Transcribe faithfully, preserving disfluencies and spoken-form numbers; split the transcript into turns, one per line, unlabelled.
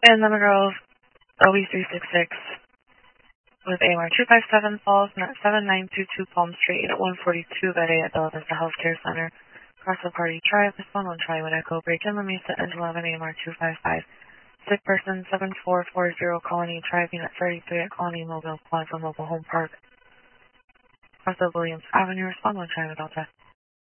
And Lemon Grove, O B three six six with A M R two five seven Falls, seven nine two two Palm Street, Unit one forty-two, Bed A at Bella Vista Healthcare Center. Cross the Party Drive, this one on Triwood Echo, Break in La Mesa, and eleven A M R two five five. Sick person seven four four zero Colony Drive, Unit thirty-three at Colony Mobile Plaza Mobile Home Park. Cross the Williams Avenue, respond on Triwood Delta.